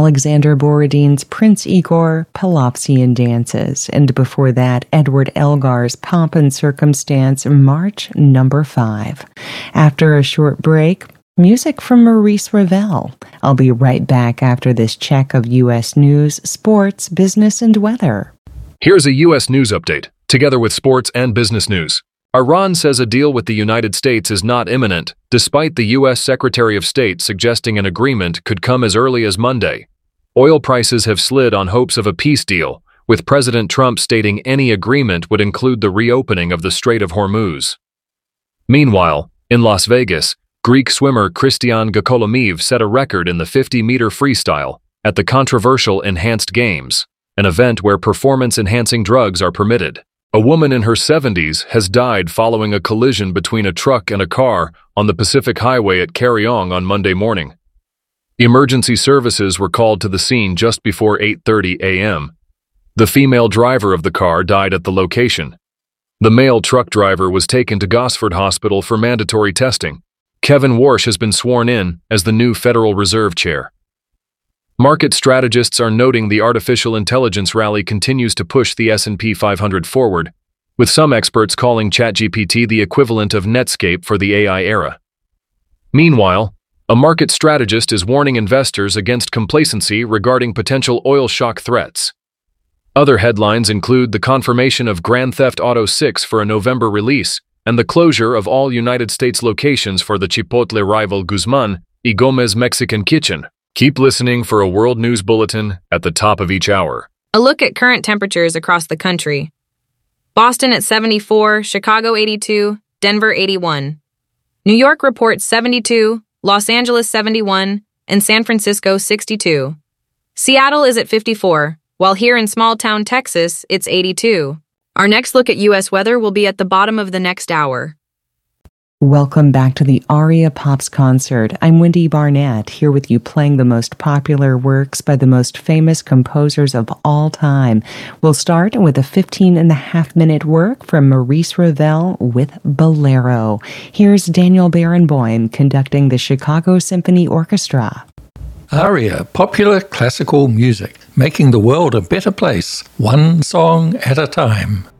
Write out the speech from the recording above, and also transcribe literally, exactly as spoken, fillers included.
Alexander Borodin's Prince Igor Pavlovsian dances, and before that, Edward Elgar's Pomp and Circumstance, March number five. After a short break, music from Maurice Ravel. I'll be right back after this check of U S news, sports, business, and weather. Here's a U S news update, together with sports and business news. Iran says a deal with the United States is not imminent, despite the U S Secretary of State suggesting an agreement could come as early as Monday. Oil prices have slid on hopes of a peace deal, with President Trump stating any agreement would include the reopening of the Strait of Hormuz. Meanwhile, in Las Vegas, Greek swimmer Christian Gakolomev set a record in the fifty-meter freestyle at the controversial Enhanced Games, an event where performance-enhancing drugs are permitted. A woman in her seventies has died following a collision between a truck and a car on the Pacific Highway at Karyong on Monday morning. Emergency services were called to the scene just before eight thirty a m The female driver of the car died at the location. The male truck driver was taken to Gosford Hospital for mandatory testing. Kevin Warsh has been sworn in as the new Federal Reserve Chair. Market strategists are noting the artificial intelligence rally continues to push the S and P five hundred forward, with some experts calling ChatGPT the equivalent of Netscape for the A I era. Meanwhile, a market strategist is warning investors against complacency regarding potential oil shock threats. Other headlines include the confirmation of Grand Theft Auto six for a November release and the closure of all United States locations for the Chipotle rival Guzman y Gomez Mexican Kitchen. Keep listening for a World News Bulletin at the top of each hour. A look at current temperatures across the country. Boston at seventy-four, Chicago eighty-two, Denver eighty-one. New York reports seventy-two, Los Angeles seventy-one, and San Francisco sixty-two. Seattle is at fifty-four, while here in small-town Texas, it's eighty-two. Our next look at U S weather will be at the bottom of the next hour. Welcome back to the Aria Pops concert. I'm Wendy Barnett, here with you playing the most popular works by the most famous composers of all time. We'll start with a fifteen and a half minute work from Maurice Ravel with Bolero. Here's Daniel Barenboim conducting the Chicago Symphony Orchestra. Aria, popular classical music, making the world a better place, one song at a time.